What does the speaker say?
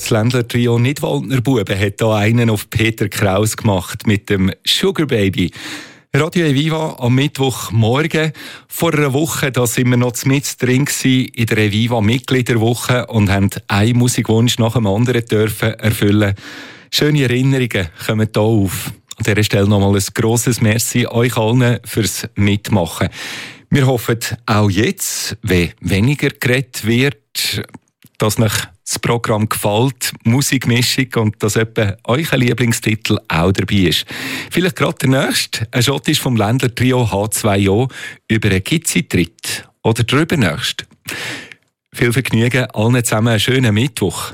Das Ländler-Trio Nidwaldner Buben hat hier einen auf Peter Kraus gemacht mit dem Sugar Baby. Radio Eviva am Mittwochmorgen. Vor einer Woche da sind wir noch mit drin in der Eviva Mitgliederwoche und haben einen Musikwunsch nach dem anderen dürfen erfüllen. Schöne Erinnerungen kommen hier auf. An dieser Stelle nochmal ein grosses Merci euch allen fürs Mitmachen. Wir hoffen auch jetzt, wenn weniger geredet wird, dass euch das Programm gefällt, Musikmischung und dass etwa euer Lieblingstitel auch dabei ist. Vielleicht gerade der nächste, ein Shot ist vom Ländler-Trio H2O über einen Gizzi-Tritt oder drüber nächst. Viel Vergnügen, allen zusammen einen schönen Mittwoch.